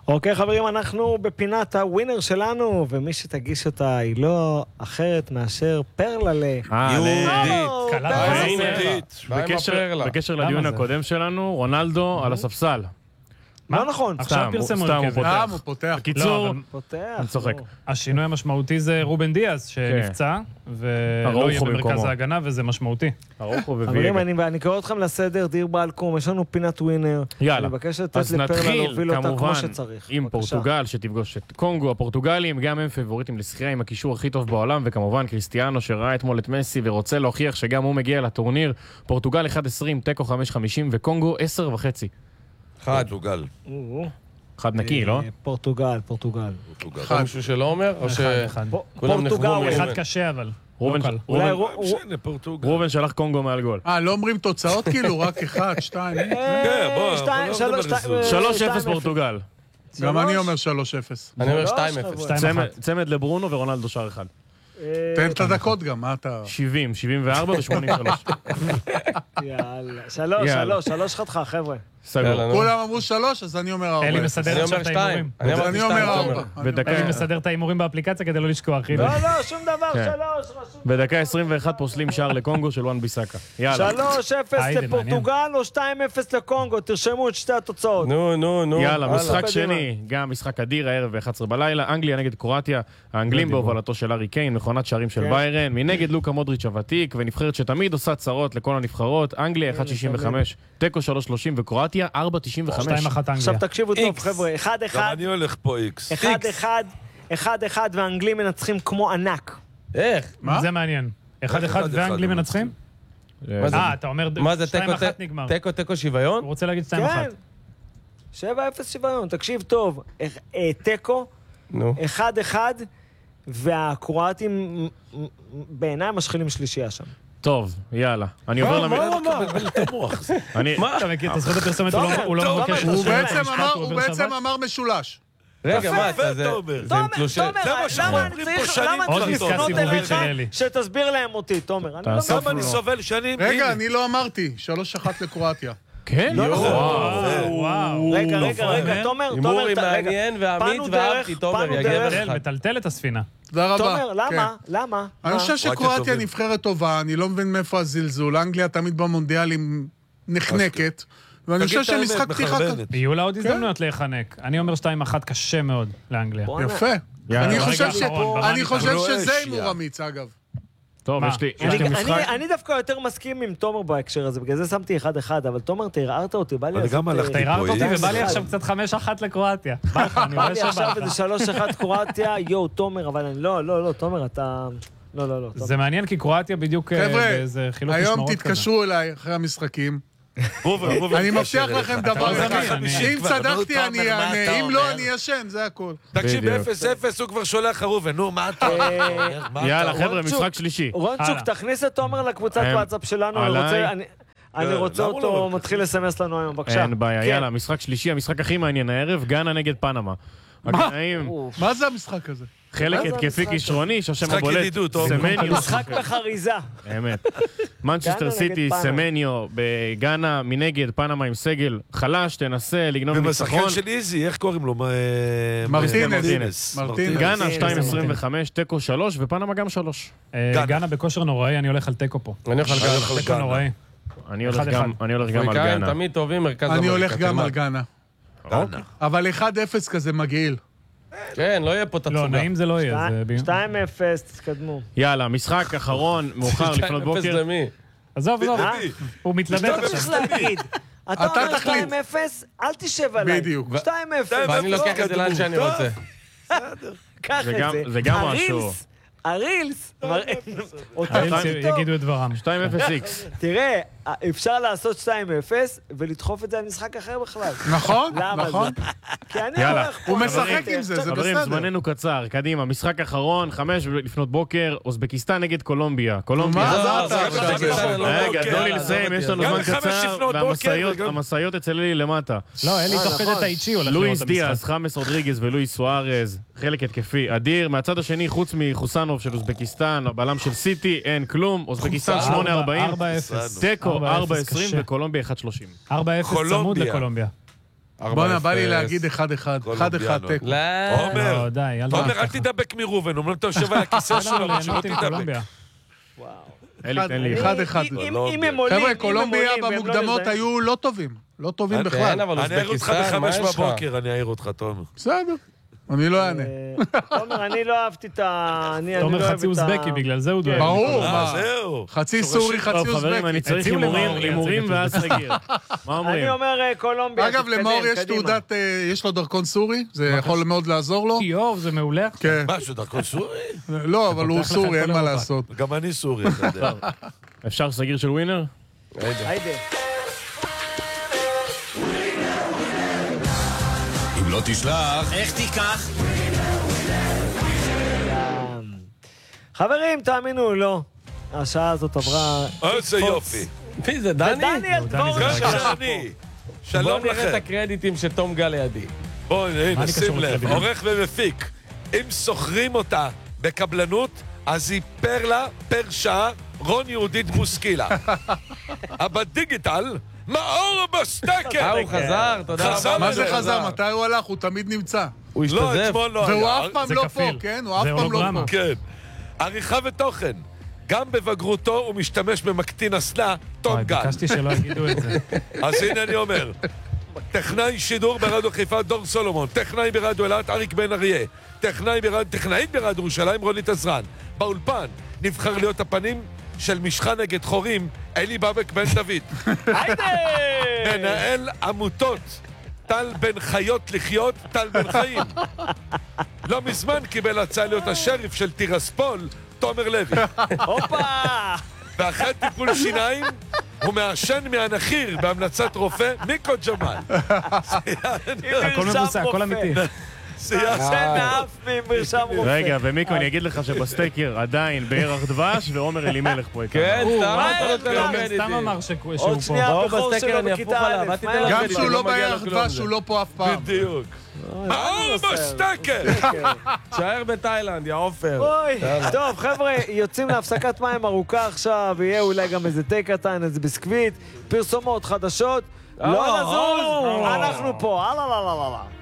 אוקיי חברים, אנחנו בפינת הווינר שלנו, ומי שתגיש אותה היא לא אחרת מאשר פרללה. יהודית. בקשר לדיון הקודם שלנו, רונלדו על הספסל. לא נכון. עכשיו פרסמו הוא פותח. בקיצור, אני צוחק. השינוי המשמעותי זה רובן דיאז שנפצע, ולא יהיה במרכז ההגנה, וזה משמעותי. חברים, אני קורא אתכם לסדר, דיר בעלקום, יש לנו פינת ווינר. יאללה. אני מבקש לתת לפרלה להוביל אותה כמו שצריך. עם פורטוגל שתפגוש את קונגו. הפורטוגלים גם הם פייבוריטים לשחייה עם הקישור הכי טוב בעולם, וכמובן קריסטיאנו שראה אתמול את מסי ורוצה להוכיח שגם הוא מגיע לטורניר. פורטוגל 1-20, תיקו 5-50 וקונגו 10.5. פורטוגל. אחד נקי, לא? פורטוגל. אחד מישהו שלא אומר? או שכולם נחבו? אחד קשה אבל. רובן שלח קונגו מעל גול. לא אומרים תוצאות כאילו? רק 1, 2. 3-0 פורטוגל. גם אני אומר 3-0. אני אומר 2-0. צמד לברונו ורונלדו שער אחד. תן את הדקות גם, מה אתה... 70, 74 ו-83. יאללה. 3 חתך, חבר'ה. כולם אמרו 3, אז אני אומר 4. אלי מסדר עכשיו את ההימורים. אני אומר 4. אלי מסדר את ההימורים באפליקציה כדי לא לשכוח. לא, שום דבר, 3. בדקה 21 פוסלים שער לקונגו של וואן ביסאקה. יאללה. 3-0 לפורטוגל או 2-0 לקונגו, תרשמו את שתי התוצאות. נו. יאללה, משחק שני, גם משחק אדיר הערב ב-11 בלילה, אנגליה נגד קרואטיה, האנגלים בהובלתו של ארי קיין, מכונת שערים של ביירן, מנגד לוקה מודריץ' הוותיק, ונבחרת שתמיד עושה צרות לכל הנבחרות, אנגליה 1.65, תיקו 3.30 וקרואטיה 4.95. עכשיו תקשיבו טוב חבר'ה, 1-1. גם אני הולך פה איקס. 1-1 והאנגלים מנצחים כמו ענק. איך? זה מעניין. 1-1 והאנגלים מנצחים? אתה אומר 2-1 נגמר. תיקו שוויון? הוא רוצה להגיד 2-1. כן. 7-0 שוויון, תקשיב טוב. תיקו, 1-1, והקרואטים בעיניי משחילים שלישייה שם. טוב, יאללה. אני עובר מה? אתה מכיר, תזכות הפרסומת הוא לא מבקש. הוא בעצם אמר משולש. רגע, מה? תומר, למה אני צריך לפנות אליך שתסביר להם אותי, תומר? למה אני סובל שנים? רגע, אני לא אמרתי. 3-1 לקרואטיה. כן? וואו. רגע, תומר, הימורי מעניין ואמיץ ואהבתי, תומר, יגיע לך. מטלטל את הספינה. תודה רבה. תומר, למה? אני חושב שקרואטיה נבחרת טובה, אני לא מבין מאיפה הזלזול. אנגליה תמיד במונדיאלים נחנקת, ואני חושב שמשחק פתיחה כזה. יהיו לה עוד הזדמנויות להיחנק. אני אומר 2-1 קשה מאוד לאנגליה. יפה. אני חושב שזה הימור אמיץ, אגב. טוב, יש לי משחק. אני דווקא יותר מסכים עם תומר בהקשר הזה, בגלל זה שמתי 1-1, אבל תומר, תערערת אותי, בא לי תערערת אותי ובא לי עכשיו קצת 5-1 לקרואטיה. בא לי עכשיו איזה 3-1 קרואטיה, תומר, אבל אני לא, תומר, אתה... לא. זה מעניין כי קרואטיה בדיוק באיזה חילוק משמרות כזה. היום תתקשרו אליי אחרי המשחקים. אני מבטיח לכם דבר אחד. אם צדקתי אני אענה, אם לא אני ישן, זה הכל. תקשיב, 0-0 הוא כבר שולח רובן, נו, מה אתה? יאללה, חבר'ה, משחק שלישי. רונצ'וק, תכניס את תומר לקבוצת וואטסאפ שלנו, אני רוצה אותו, מתחיל לסמס לנו היום, בבקשה. אין בעיה, יאללה, משחק שלישי, המשחק הכי מעניין הערב, גאנה נגד פנמה. מה זה המשחק הזה? חלק התקפי כישרוני, שהשם הבולט, סמניו. משחק בחריזה. אמת. מנצ'סטר סיטי, סמניו, בגאנה, מנגד, פנמה עם סגל חלש, תנסה לגנוב ניצחון. ובשחקן של איזי, איך קוראים לו? מרטינס. גאנה 2.25, תיקו 3, ופנמה גם 3. גאנה בכושר נוראי, אני הולך על תיקו פה. אני הולך על גאנה. תיקו נוראי. אני הולך גם על גאנה. תמיד טובים, מרכז אני הולך גם על גאנה. אבל 1-0 כזה מגעיל. כן, לא יהיה פה תצוגה. לא, נעים זה לא יהיה. 2-0, תתקדמו. יאללה, משחק אחרון, מאוחר לפנות בוקר. 2-0 למי? עזוב, הוא מתלבט עכשיו. אתה אומר 2-0, אל תשב עליי. בדיוק. 2-0. ואני לוקח את זה לאן שאני רוצה. קח את זה. זה גם משהו. הרילס. הרילס יגידו את דברם. 2-0-X. תראה, אפשר לעשות 2-0 ולדחוף את זה על משחק אחר בכלל. נכון, למה נכון. זה? כי אני יאללה. הולך פה. הוא משחק עם זה, זה חברים, בסדר. זמננו קצר, קדימה, משחק אחרון, 5 לפנות בוקר, אוזבקיסטן נגד קולומביה. מה זה רגע, תנו לי לסיים, יש לנו זמן קצר, והמשאיות אצל אלי למטה. לא, אלי תוך כדי טאיצ'י הולך לראות לואיס את המשחק. דיאז, חמאס רודריגז ולואיס סוארז, חלק התקפי אדיר. מהצד השני, חוץ מחוסנוב של אוזבקיסטן, הבלם של סיטי, אין כלום. אוזבקיסטן 8.40, תיקו 4.20 וקולומביה 1.30. 4-0 צמוד לקולומביה. בוא'נה, בא לי להגיד 1-1. 1-1 תיקו. עומר, די, עומר, אל תדבק מראובן, אומרים אתה יושב על הכיסא שלו, שלא תדבק. אלי, תן לי. 1-1. אם הם עולים, חבר'ה, קולומביה במוקדמות היו לא טובים. לא טובים בכלל. אני אעיר אותך ב5 בבוקר, אני אעיר אותך, תומר. בסדר. אני לא אענה. תומר, אני לא אהבתי את ה... תומר חצי אוזבקי, בגלל זה הוא דואג. ברור, זהו. חצי סורי, חצי טוב, חברים, אני אוזבקי. צריך הימורים ואז סגיר. מה אומרים? אני אומר קולומביה, אגב, למאור יש תעודת, יש לו דרכון סורי, זה יכול מאוד לעזור לו. יוב, זה מעולה. כן. משהו, דרכון סורי? לא, אבל הוא סורי, אין מה לעשות. גם אני סורי, אתה יודע. אפשר סגיר של ווינר? היידה. אם לא תשלח, איך תיקח? חברים, תאמינו או לא, השעה הזאת עברה... איזה יופי. מי זה, דני? דני אלדבורי גם שלנו. אני. בוא שלום נראה את לכם. הקרדיטים של תום גל לידי. בואו, הנה, שים קשור לב. לקרדיטים? עורך ומפיק. אם סוחרים אותה בקבלנות, אז היא פרלה פר שעה רון יהודית בוסקילה. אבל דיגיטל, מאור בסטקר. הוא חזר, תודה חזר. רבה. מה זה חזר? מתי הוא הלך? הוא תמיד נמצא. הוא לא, השתזף. אתמול לא והוא היה. אף פעם זה לא פה, כפיל. כן? הוא אף זה פעם לא הולוגרמה. פה. כן. עריכה ותוכן. גם בבגרותו הוא משתמש במקטין אסלה, תום גל. ביקשתי שלא יגידו את זה. אז הנה אני אומר, טכנאי שידור ברדיו חיפה דור סולומון, טכנאי ברדיו אלעד אריק בן אריה, טכנאית ברדיו ירושלים רונית עזרן, באולפן נבחר להיות הפנים של משחה נגד חורים אלי בבק בן דוד, מנהל עמותות טל בן חיות לחיות, טל בן חיים. לא מזמן קיבל הצעה להיות השריף של טירספול, תומר לוי. הופה! ואחרי טיפול שיניים, הוא מעשן מהנחיר בהמלצת רופא, מיקו ג'מאל. הכל מבוסס, הכל אמיתי. מעשן מאף ממרשם רופא. רגע, ומיקו, אני אגיד לך שבסטייקר עדיין בירח דבש ועומר אלימלך פה איתנו. כן, סתם אמר שהוא עוד פה. שנייה באור הבכור בסטקר שלו אני הפוך בכיתה עליו, א'. אל תיתן מה לו גם יעשה? שהוא לא לא מגיע בירח לו כלום, דבש, זה. הוא לא פה אף פעם. בדיוק. מאור בסטקר! תשאר בתאילנד, יא עופר. אוי, טוב, חבר'ה, יוצאים להפסקת מים ארוכה עכשיו, יהיה אולי גם איזה תה קטן, איזה ביסקוויט, פרסומות חדשות. לא נזוז, אנחנו פה, הלאה.